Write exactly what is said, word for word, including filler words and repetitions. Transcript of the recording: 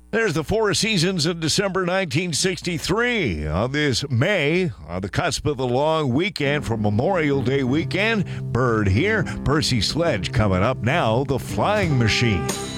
There's the Four Seasons in December nineteen sixty-three. On this May, on the cusp of the long weekend for Memorial Day weekend, Bird here, Percy Sledge coming up now, The Flying Machine.